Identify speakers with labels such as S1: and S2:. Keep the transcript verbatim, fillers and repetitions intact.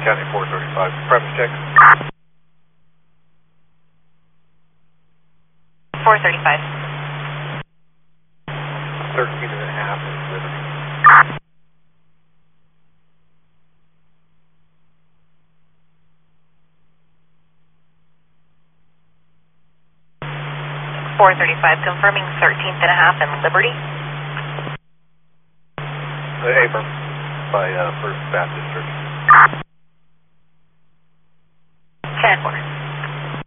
S1: County four thirty-five, premise check.
S2: four thirty-five.
S1: thirteen and a half is Liberty.
S2: four thirty-five, confirming thirteenth and a half in Liberty.
S1: Uh, Abram, by uh, First Baptist Church.
S2: ten four.